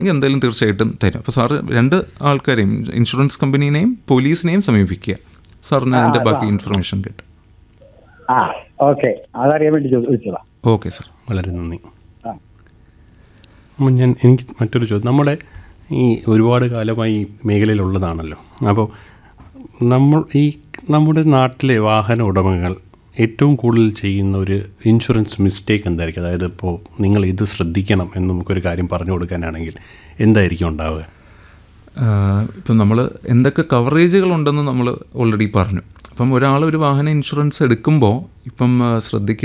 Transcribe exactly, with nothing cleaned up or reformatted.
എന്തായാലും തീർച്ചയായിട്ടും തരും. അപ്പോൾ സാറ് രണ്ട് ആൾക്കാരെയും, ഇൻഷുറൻസ് കമ്പനീനെയും പോലീസിനെയും സമീപിക്കുക. സാറിന് അതിൻ്റെ ബാക്കി ഇൻഫർമേഷൻ കിട്ടും. ആ ഓക്കെ, അതറിയാൻ വേണ്ടി ചോദിച്ചതാ. ഓക്കെ സാർ, വളരെ നന്ദി. അപ്പം ഞാൻ എനിക്ക് മറ്റൊരു ചോദ്യം, നമ്മുടെ ഈ ഒരുപാട് കാലമായി ഈ മേഖലയിലുള്ളതാണല്ലോ. അപ്പോൾ നമ്മൾ ഈ നമ്മുടെ നാട്ടിലെ വാഹന ഉടമകൾ ഏറ്റവും കൂടുതൽ ചെയ്യുന്ന ഒരു ഇൻഷുറൻസ് മിസ്റ്റേക്ക് എന്തായിരിക്കും? അതായത് ഇപ്പോൾ നിങ്ങൾ ഇത് ശ്രദ്ധിക്കണം എന്ന് നമുക്കൊരു കാര്യം പറഞ്ഞു കൊടുക്കാനാണെങ്കിൽ എന്തായിരിക്കും ഉണ്ടാവുക? ഇപ്പം നമ്മൾ എന്തൊക്കെ കവറേജുകളുണ്ടെന്ന് നമ്മൾ ഓൾറെഡി പറഞ്ഞു. അപ്പം ഒരാൾ ഒരു വാഹന ഇൻഷുറൻസ് എടുക്കുമ്പോൾ ഇപ്പം ശ്രദ്ധിക്കുക